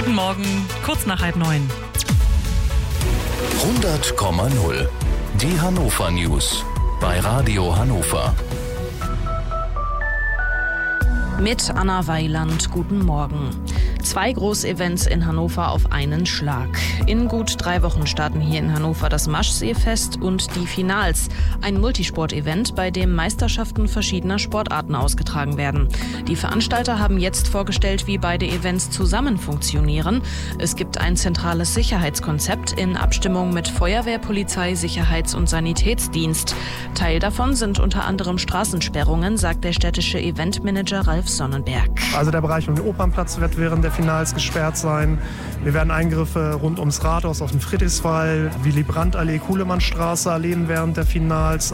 Guten Morgen, kurz nach 8:30. 100,0. Die Hannover News bei Radio Hannover. Mit Anna Weiland, guten Morgen. 2 Großevents in Hannover auf einen Schlag. In gut 3 Wochen starten hier in Hannover das Maschseefest und die Finals. Ein Multisport-Event, bei dem Meisterschaften verschiedener Sportarten ausgetragen werden. Die Veranstalter haben jetzt vorgestellt, wie beide Events zusammen funktionieren. Es gibt ein zentrales Sicherheitskonzept in Abstimmung mit Feuerwehr, Polizei, Sicherheits- und Sanitätsdienst. Teil davon sind unter anderem Straßensperrungen, sagt der städtische Eventmanager Ralf Sonnenberg. Also der Bereich um den Opernplatz wird während der Finals gesperrt sein. Wir werden Eingriffe rund ums Rathaus auf dem Friedrichswall, Willy-Brandt-Allee, Kuhlemannstraße erleben während der Finals.